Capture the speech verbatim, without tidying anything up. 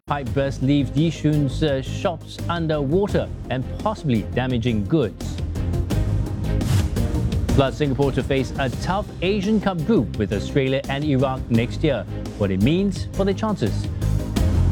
Pipe burst leaves Yishun's uh, shops under water and possibly damaging goods. Plus, Singapore to face a tough Asian Cup group with Australia and Iraq next year. What it means for their chances.